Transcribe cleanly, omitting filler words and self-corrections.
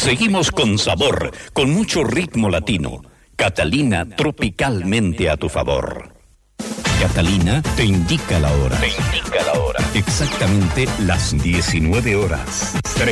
seguimos con sabor, con mucho ritmo latino. Catalina, tropicalmente a tu favor. Catalina te indica la hora. Exactamente las 19 horas.